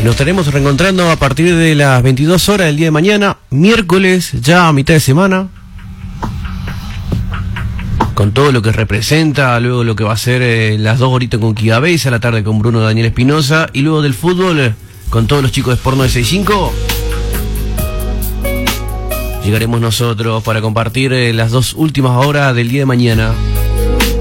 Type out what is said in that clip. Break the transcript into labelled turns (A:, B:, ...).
A: Nos estaremos reencontrando a partir de las 22 horas del día de mañana, miércoles, ya a mitad de semana, con todo lo que representa, luego lo que va a ser las 2 horitas con Kigabéis, a la tarde con Bruno Daniel Espinosa, y luego del fútbol con todos los chicos de Sport 965. Llegaremos nosotros para compartir las 2 últimas horas del día de mañana.